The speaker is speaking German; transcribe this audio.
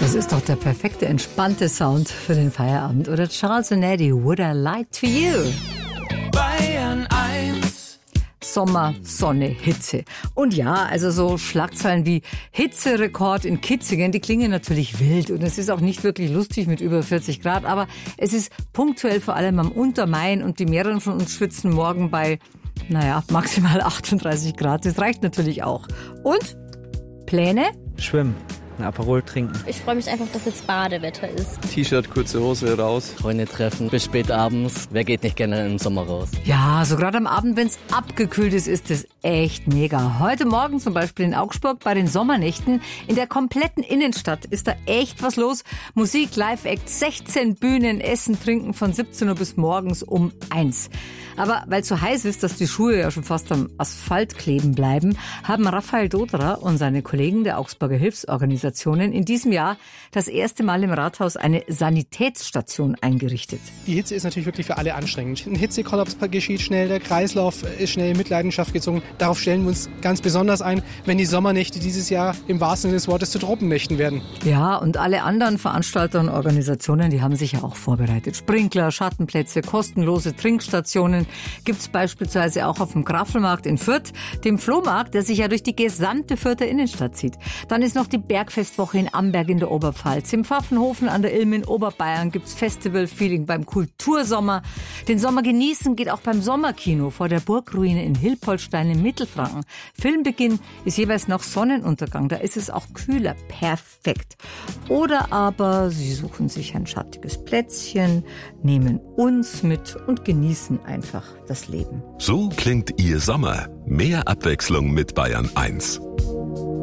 Das ist doch der perfekte, entspannte Sound für den Feierabend. Oder Charles and Eddie, Would I Lie to You? Bayern 1. Sommer, Sonne, Hitze. Und ja, also so Schlagzeilen wie Hitzerekord in Kitzingen, die klingen natürlich wild. Und es ist auch nicht wirklich lustig mit über 40 Grad. Aber es ist punktuell vor allem am Untermain. Und die mehreren von uns schwitzen morgen bei, maximal 38 Grad. Das reicht natürlich auch. Und? Pläne? Schwimmen, ein Aperol trinken. Ich freue mich einfach, dass jetzt Badewetter ist. T-Shirt, kurze Hose, raus. Freunde treffen, bis spät abends. Wer geht nicht gerne im Sommer raus? Ja, so gerade am Abend, wenn es abgekühlt ist das echt mega. Heute Morgen zum Beispiel in Augsburg bei den Sommernächten in der kompletten Innenstadt ist da echt was los. Musik, Live-Act, 16 Bühnen, Essen, Trinken von 17 Uhr bis morgens um 1. Aber weil es so heiß ist, dass die Schuhe ja schon fast am Asphalt kleben bleiben, haben Raphael Doderer und seine Kollegen der Augsburger Hilfsorganisationen in diesem Jahr das erste Mal im Rathaus eine Sanitätsstation eingerichtet. Die Hitze ist natürlich wirklich für alle anstrengend. Ein Hitzekollaps geschieht schnell, der Kreislauf ist schnell in Mitleidenschaft gezogen. Darauf stellen wir uns ganz besonders ein, wenn die Sommernächte dieses Jahr im wahrsten Sinne des Wortes zu Tropennächten werden. Ja, und alle anderen Veranstalter und Organisationen, die haben sich ja auch vorbereitet. Sprinkler, Schattenplätze, kostenlose Trinkstationen gibt's beispielsweise auch auf dem Graffelmarkt in Fürth, dem Flohmarkt, der sich ja durch die gesamte Fürther Innenstadt zieht. Dann ist noch die Bergfestwoche in Amberg in der Oberpfalz. Im Pfaffenhofen an der Ilm in Oberbayern gibt's Festival-Feeling beim Kultursommer. Den Sommer genießen geht auch beim Sommerkino vor der Burgruine in Hilpoltstein in Mittelfranken. Filmbeginn ist jeweils nach Sonnenuntergang. Da ist es auch kühler. Perfekt. Oder aber Sie suchen sich ein schattiges Plätzchen, nehmen uns mit und genießen einfach das Leben. So klingt Ihr Sommer. Mehr Abwechslung mit Bayern 1.